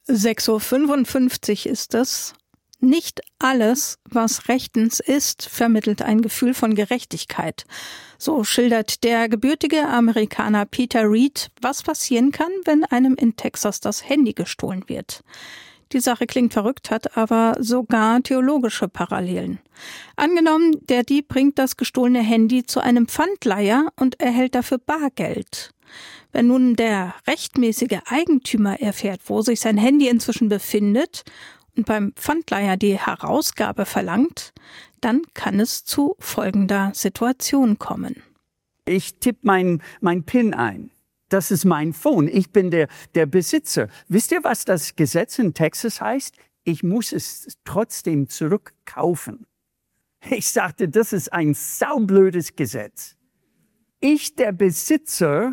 6:55 Uhr ist es. Nicht alles, was rechtens ist, vermittelt ein Gefühl von Gerechtigkeit. So schildert der gebürtige Amerikaner Peter Reed, was passieren kann, wenn einem in Texas das Handy gestohlen wird. Die Sache klingt verrückt, hat aber sogar theologische Parallelen. Angenommen, der Dieb bringt das gestohlene Handy zu einem Pfandleiher und erhält dafür Bargeld. Wenn nun der rechtmäßige Eigentümer erfährt, wo sich sein Handy inzwischen befindet und beim Pfandleiher die Herausgabe verlangt, dann kann es zu folgender Situation kommen. Ich tippe mein PIN ein. Das ist mein Phone. Ich bin der Besitzer. Wisst ihr, was das Gesetz in Texas heißt? Ich muss es trotzdem zurückkaufen. Ich sagte, das ist ein saublödes Gesetz. Ich, der Besitzer,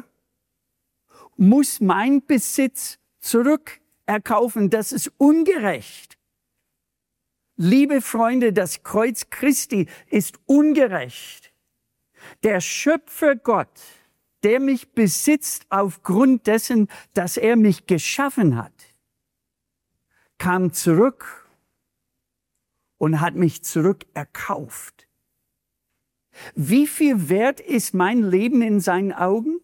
muss mein Besitz zurückerkaufen. Das ist ungerecht. Liebe Freunde, das Kreuz Christi ist ungerecht. Der Schöpfer Gott, der mich besitzt aufgrund dessen, dass er mich geschaffen hat, kam zurück und hat mich zurückerkauft. Wie viel wert ist mein Leben in seinen Augen?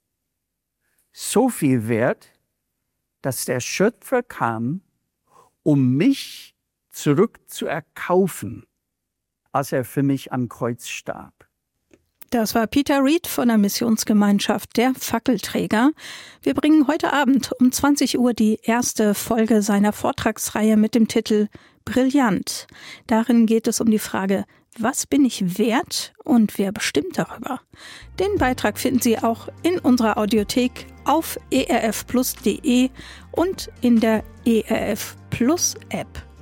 So viel wert, dass der Schöpfer kam, um mich zurückzuerkaufen, als er für mich am Kreuz starb. Das war Peter Reed von der Missionsgemeinschaft der Fackelträger. Wir bringen heute Abend um 20 Uhr die erste Folge seiner Vortragsreihe mit dem Titel Brillant. Darin geht es um die Frage, was bin ich wert und wer bestimmt darüber? Den Beitrag finden Sie auch in unserer Audiothek auf erfplus.de und in der ERF Plus App.